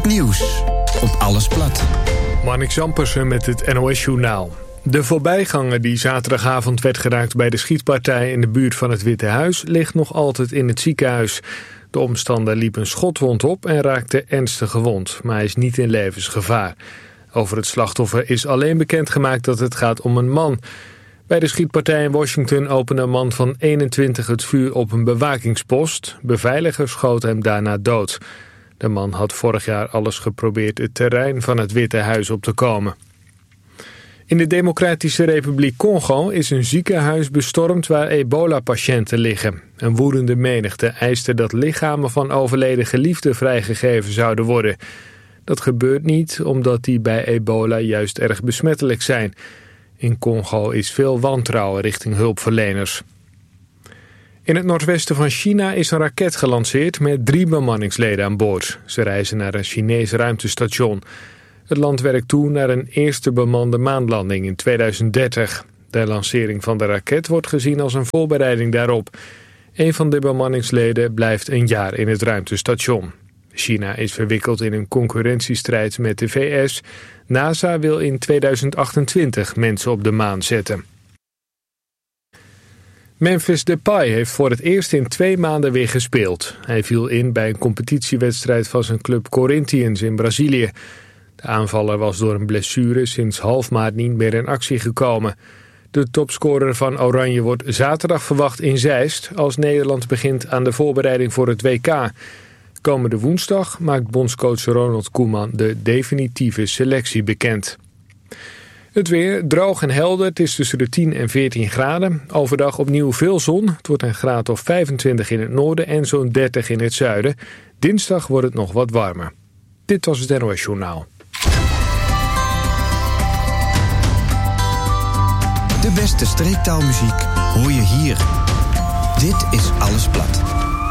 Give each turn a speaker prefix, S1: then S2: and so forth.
S1: Het nieuws op Alles Plat.
S2: Marnix Zampersen met het NOS-journaal. De voorbijganger die zaterdagavond werd geraakt bij de schietpartij in de buurt van het Witte Huis ligt nog altijd in het ziekenhuis. De omstander liep een schotwond op en raakte ernstig gewond, maar hij is niet in levensgevaar. Over het slachtoffer is alleen bekendgemaakt dat het gaat om een man. Bij de schietpartij in Washington opende een man van 21 het vuur op een bewakingspost. Beveiligers schoten hem daarna dood. De man had vorig jaar alles geprobeerd het terrein van het Witte Huis op te komen. In de Democratische Republiek Congo is een ziekenhuis bestormd waar ebola-patiënten liggen. Een woedende menigte eiste dat lichamen van overleden geliefden vrijgegeven zouden worden. Dat gebeurt niet omdat die bij ebola juist erg besmettelijk zijn. In Congo is veel wantrouwen richting hulpverleners. In het noordwesten van China is een raket gelanceerd met 3 bemanningsleden aan boord. Ze reizen naar een Chinees ruimtestation. Het land werkt toe naar een eerste bemande maanlanding in 2030. De lancering van de raket wordt gezien als een voorbereiding daarop. Een van de bemanningsleden blijft een jaar in het ruimtestation. China is verwikkeld in een concurrentiestrijd met de VS. NASA wil in 2028 mensen op de maan zetten. Memphis Depay heeft voor het eerst in 2 maanden weer gespeeld. Hij viel in bij een competitiewedstrijd van zijn club Corinthians in Brazilië. De aanvaller was door een blessure sinds half maart niet meer in actie gekomen. De topscorer van Oranje wordt zaterdag verwacht in Zeist als Nederland begint aan de voorbereiding voor het WK. Komende woensdag maakt bondscoach Ronald Koeman de definitieve selectie bekend. Het weer droog en helder. Het is tussen de 10 en 14 graden. Overdag opnieuw veel zon. Het wordt een graad of 25 in het noorden en zo'n 30 in het zuiden. Dinsdag wordt het nog wat warmer. Dit was het NOS Journaal.
S1: De beste streektaalmuziek hoor je hier. Dit is Alles Plat.